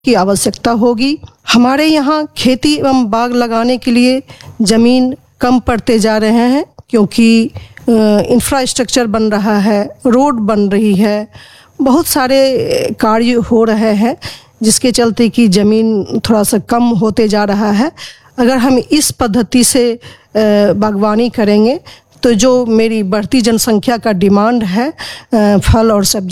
की आवश्यकता होगी। हमारे यहाँ खेती एवं बाग लगाने के लिए ज़मीन कम पड़ते जा रहे हैं क्योंकि इंफ्रास्ट्रक्चर बन रहा है, रोड बन रही है, बहुत सारे कार्य हो रहे हैं जिसके चलते कि ज़मीन थोड़ा सा कम होते जा रहा है। अगर हम इस पद्धति से बागवानी करेंगे तो जो मेरी बढ़ती जनसंख्या का डिमांड है फल और सब्जी